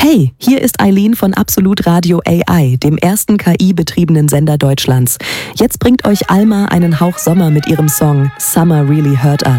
Hey, hier ist Eileen von Absolut Radio AI, dem ersten KI-betriebenen Sender Deutschlands. Jetzt bringt euch Alma einen Hauch Sommer mit ihrem Song Summer Really Hurt Us.